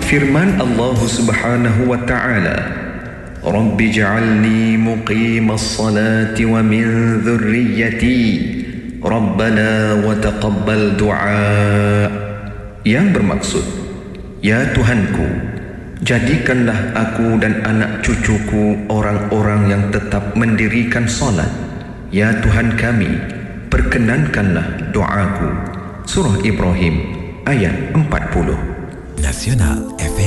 Firman Allah Subhanahu wa taala, Rabbi ja'alni muqimas salati wa min dhurriyyati Rabbana wa taqabbal du'a. Yang bermaksud, ya Tuhanku, jadikanlah aku dan anak cucuku orang-orang yang tetap mendirikan solat. Ya Tuhan kami, perkenankanlah doaku. Surah Ibrahim ayat 40. Nasional FM.